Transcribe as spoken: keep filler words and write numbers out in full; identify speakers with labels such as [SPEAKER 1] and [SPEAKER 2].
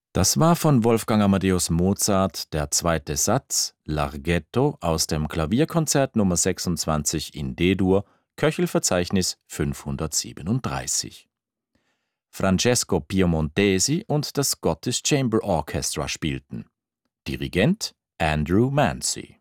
[SPEAKER 1] Das war von Wolfgang Amadeus Mozart der zweite Satz, Larghetto, aus dem Klavierkonzert Nummer sechsundzwanzig in D-Dur, Köchelverzeichnis fünfhundertsiebenunddreißig. Francesco Piemontesi und das Scottish Chamber Orchestra spielten. Dirigent Andrew Mancy.